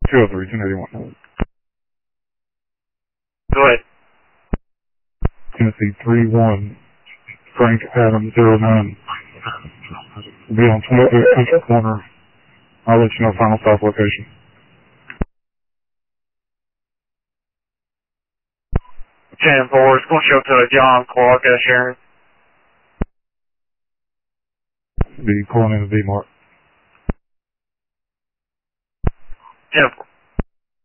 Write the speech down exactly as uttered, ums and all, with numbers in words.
two oh three, ten eighty-one. Go ahead. Tennessee three one, Frank Adams zero nine. Be on twelve corner. I'll let you know final stop location. ten four, it's going to show to John Clark, uh, Sharon. Be pulling in the D-Mark. ten four.